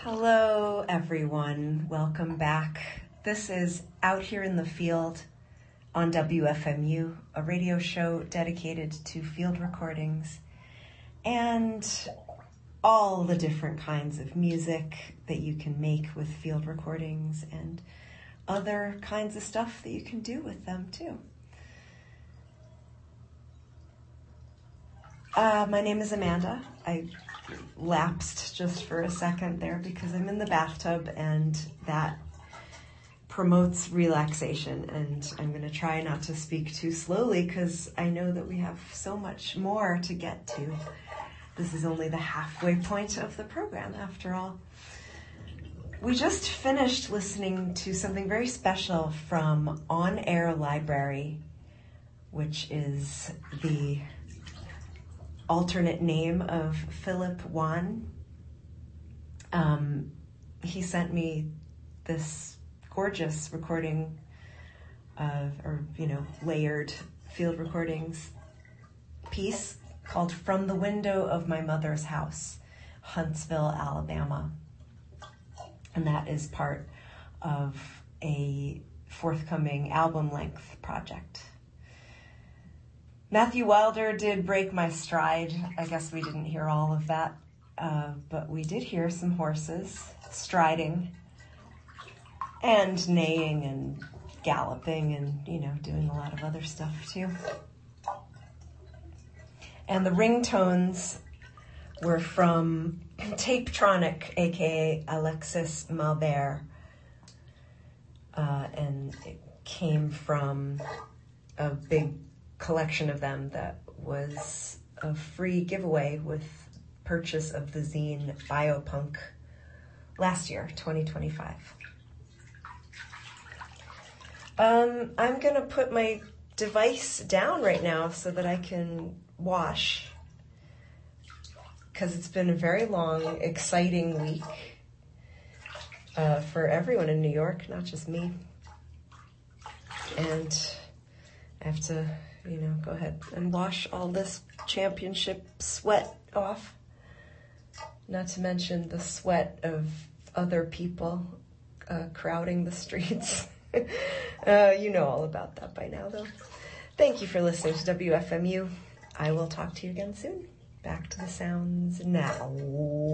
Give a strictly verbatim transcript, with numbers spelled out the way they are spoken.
Hello, everyone. Welcome back. This is Out Here in the Field on W F M U, a radio show dedicated to field recordings and all the different kinds of music that you can make with field recordings and other kinds of stuff that you can do with them too. Uh, my name is Amanda. I lapsed just for a second there because I'm in the bathtub and that promotes relaxation, and I'm going to try not to speak too slowly because I know that we have so much more to get to. This is only the halfway point of the program after all. We just finished listening to something very special from On Air Library, which is the alternate name of Philip Wan. Um, he sent me this gorgeous recording of, or, you know, layered field recordings piece called From the Window of My Mother's House, Huntsville, Alabama. And that is part of a forthcoming album-length project. Matthew Wilder did break my stride. I guess we didn't hear all of that, uh, but we did hear some horses striding and neighing and galloping and, you know, doing a lot of other stuff too. And the ringtones were from Tapetronic, aka Alexis Malbert, uh, and it came from a big collection of them that was a free giveaway with purchase of the zine Biopunk last year, twenty twenty-five. Um, I'm going to put my device down right now so that I can wash, because it's been a very long, exciting week uh, for everyone in New York, not just me. And I have to, you know, go ahead and wash all this championship sweat off. Not to mention the sweat of other people uh, crowding the streets. uh, you know all about that by now, though. Thank you for listening to W F M U. I will talk to you again soon. Back to the sounds now.